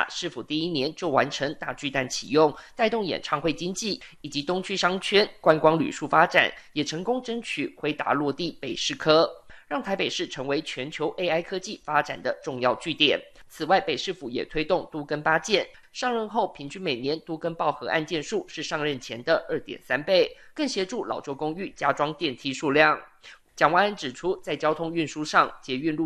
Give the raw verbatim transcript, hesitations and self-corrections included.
市府第一年就完成大巨蛋启用，带动演唱会经济以及东区商圈、观光旅宿发展，也成功争取辉达落地北市科，让台北市成为全球 A I 科技发展的重要据点。此外，北市府也推动都更八件，上任后平均每年都更报核案件数是上任前的 二点三倍，更协助老旧公寓加装电梯数量。蒋万安指出，在交通运输上，捷运路